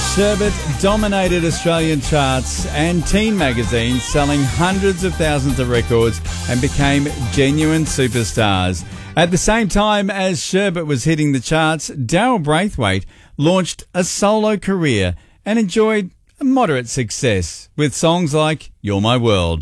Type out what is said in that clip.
Sherbet dominated Australian charts and teen magazines, selling hundreds of thousands of records and became genuine superstars. At the same time as Sherbet was hitting the charts, Daryl Braithwaite launched a solo career and enjoyed a moderate success with songs like You're My World.